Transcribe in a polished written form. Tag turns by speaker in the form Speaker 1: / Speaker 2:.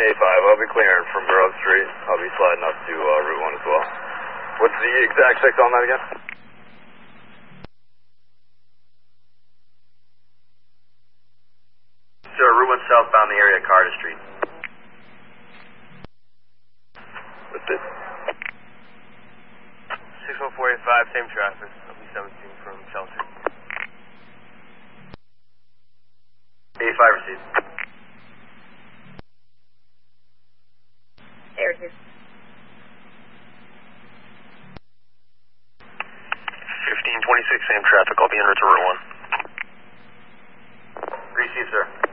Speaker 1: A5, I'll be clearing from Grove Street. I'll be sliding up to Route 1 as well. What's the exact fix on that again?
Speaker 2: Sir, Route 1 southbound the area of Carter Street.
Speaker 1: What's it?
Speaker 3: 61485, same traffic. I'll be 17 from Chelsea.
Speaker 2: A5 received.
Speaker 4: Hey, received.
Speaker 3: 1526, same traffic. I'll be en route to Route 1.
Speaker 2: Received, sir.